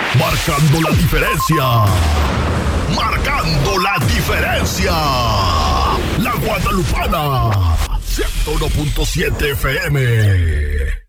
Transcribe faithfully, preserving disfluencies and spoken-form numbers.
Marcando la diferencia. Marcando la diferencia. La Guadalupana. ciento uno punto siete F M.